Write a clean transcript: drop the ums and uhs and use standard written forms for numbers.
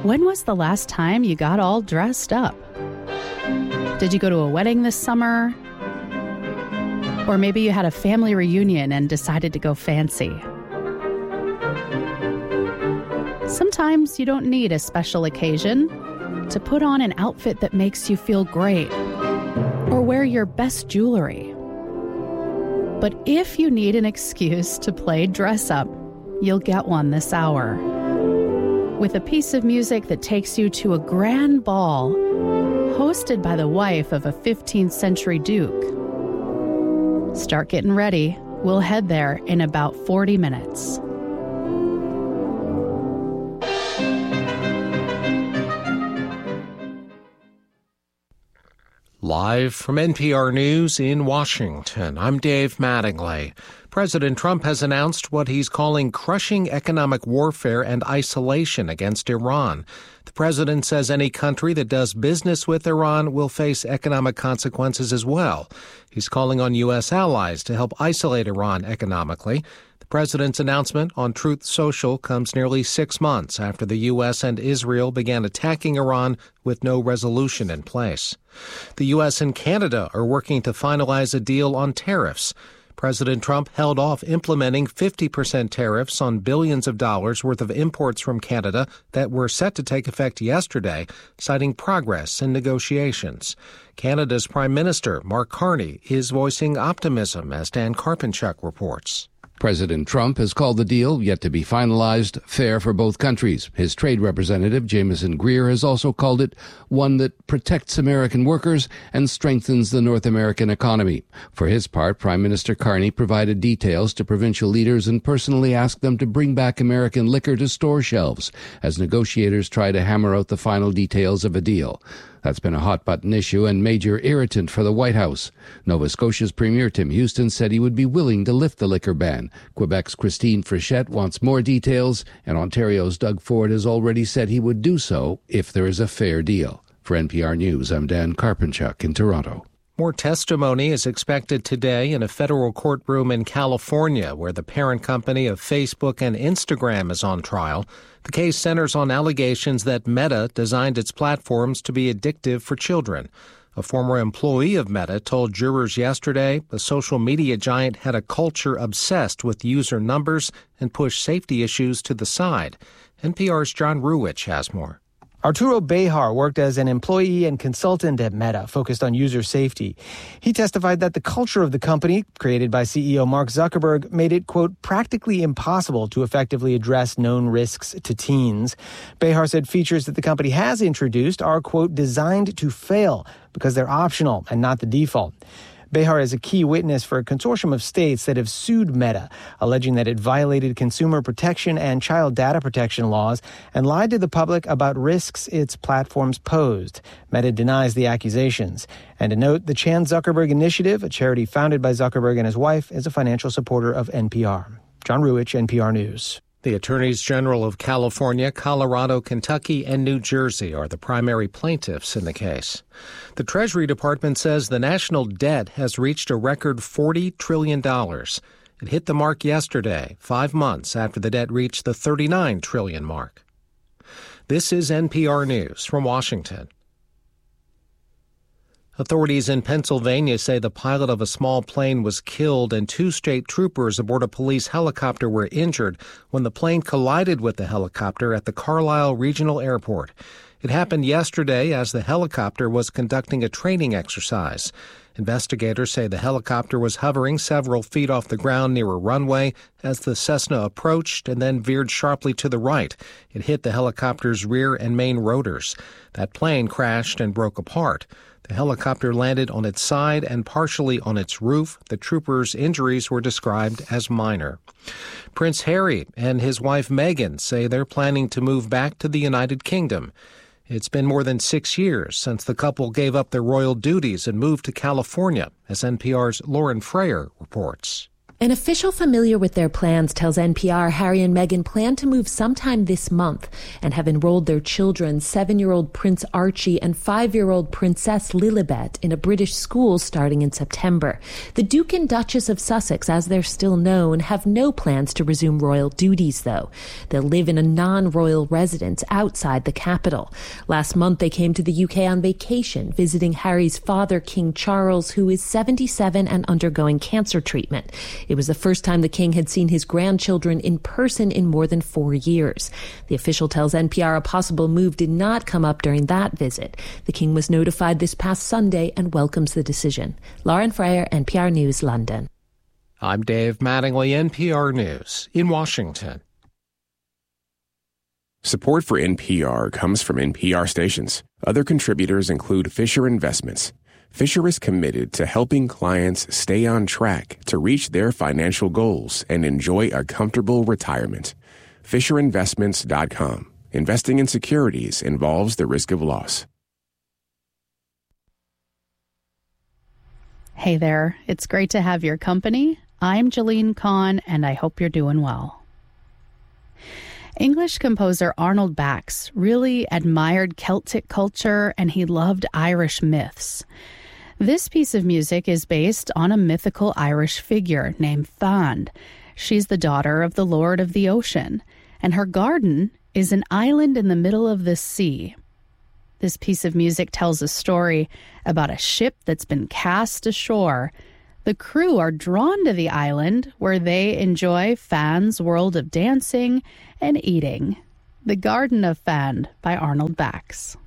When was the last time you got all dressed up? Did you go to a wedding this summer? Or maybe you had a family reunion and decided to go fancy. Sometimes you don't need a special occasion to put on an outfit that makes you feel great or wear your best jewelry. But if you need an excuse to play dress up, you'll get one this hour. With a piece of music that takes you to a grand ball hosted by the wife of a 15th century duke. Start getting ready. We'll head there in about 40 minutes. Live from NPR News in Washington, I'm Dave Mattingly. President Trump has announced what he's calling crushing economic warfare and isolation against Iran. The president says any country that does business with Iran will face economic consequences as well. He's calling on U.S. allies to help isolate Iran economically. The president's announcement on Truth Social comes nearly 6 months after the U.S. and Israel began attacking Iran with no resolution in place. The U.S. and Canada are working to finalize a deal on tariffs. President Trump held off implementing 50% tariffs on billions of dollars worth of imports from Canada that were set to take effect yesterday, citing progress in negotiations. Canada's Prime Minister, Mark Carney, is voicing optimism, as Dan Karpenchuk reports. President Trump has called the deal, yet to be finalized, fair for both countries. His trade representative, Jameson Greer, has also called it one that protects American workers and strengthens the North American economy. For his part, Prime Minister Carney provided details to provincial leaders and personally asked them to bring back American liquor to store shelves as negotiators try to hammer out the final details of a deal. That's been a hot-button issue and major irritant for the White House. Nova Scotia's Premier Tim Houston said he would be willing to lift the liquor ban. Quebec's Christine Frechette wants more details, and Ontario's Doug Ford has already said he would do so if there is a fair deal. For NPR News, I'm Dan Karpenchuk in Toronto. More testimony is expected today in a federal courtroom in California, where the parent company of Facebook and Instagram is on trial. The case centers on allegations that Meta designed its platforms to be addictive for children. A former employee of Meta told jurors yesterday the social media giant had a culture obsessed with user numbers and pushed safety issues to the side. NPR's John Ruwitch has more. Arturo Bejar worked as an employee and consultant at Meta, focused on user safety. He testified that the culture of the company, created by CEO Mark Zuckerberg, made it, quote, practically impossible to effectively address known risks to teens. Bejar said features that the company has introduced are, quote, designed to fail because they're optional and not the default. Bejar is a key witness for a consortium of states that have sued Meta, alleging that it violated consumer protection and child data protection laws and lied to the public about risks its platforms posed. Meta denies the accusations. And to note, the Chan Zuckerberg Initiative, a charity founded by Zuckerberg and his wife, is a financial supporter of NPR. John Ruwitch, NPR News. The Attorneys General of California, Colorado, Kentucky, and New Jersey are the primary plaintiffs in the case. The Treasury Department says the national debt has reached a record $40 trillion. It hit the mark yesterday, 5 months after the debt reached the $39 trillion mark. This is NPR News from Washington. Authorities in Pennsylvania say the pilot of a small plane was killed and 2 state troopers aboard a police helicopter were injured when the plane collided with the helicopter at the Carlisle Regional Airport. It happened yesterday as the helicopter was conducting a training exercise. Investigators say the helicopter was hovering several feet off the ground near a runway as the Cessna approached and then veered sharply to the right. It hit the helicopter's rear and main rotors. That plane crashed and broke apart. The helicopter landed on its side and partially on its roof. The troopers' injuries were described as minor. Prince Harry and his wife Meghan say they're planning to move back to the United Kingdom. It's been more than 6 years since the couple gave up their royal duties and moved to California, as NPR's Lauren Frayer reports. An official familiar with their plans tells NPR Harry and Meghan plan to move sometime this month and have enrolled their children, 7-year-old Prince Archie and 5-year-old Princess Lilibet, in a British school starting in September. The Duke and Duchess of Sussex, as they're still known, have no plans to resume royal duties, though. They'll live in a non-royal residence outside the capital. Last month, they came to the UK on vacation, visiting Harry's father, King Charles, who is 77 and undergoing cancer treatment. It was the first time the king had seen his grandchildren in person in more than 4 years. The official tells NPR a possible move did not come up during that visit. The king was notified this past Sunday and welcomes the decision. Lauren Freyer, NPR News, London. I'm Dave Mattingly, NPR News in Washington. Support for NPR comes from NPR stations. Other contributors include Fisher Investments. Fisher is committed to helping clients stay on track to reach their financial goals and enjoy a comfortable retirement. FisherInvestments.com. Investing in securities involves the risk of loss. Hey there, it's great to have your company. I'm Jeline Kahn, and I hope you're doing well. English composer Arnold Bax really admired Celtic culture, and he loved Irish myths. This piece of music is based on a mythical Irish figure named Fand. She's the daughter of the Lord of the Ocean, and her garden is an island in the middle of the sea. This piece of music tells a story about a ship that's been cast ashore. The crew are drawn to the island, where they enjoy Fand's world of dancing and eating. The Garden of Fand by Arnold Bax.